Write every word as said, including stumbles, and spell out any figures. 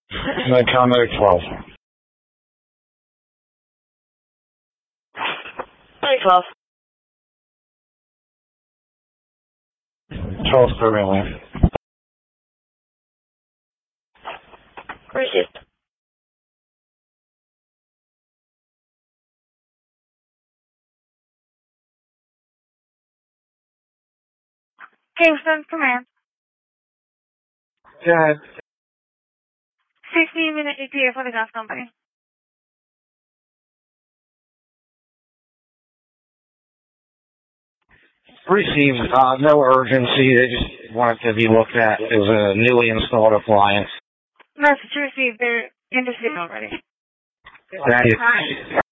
Nine Contact twelve. Nine twelve. twelve thirty-one. Received. Kingston, command. Go ahead. sixteen minute E T A for the gas company. Received. Uh, no urgency. They just wanted to be looked at. It was a newly installed appliance. Message received. They're in the city already. Thank you.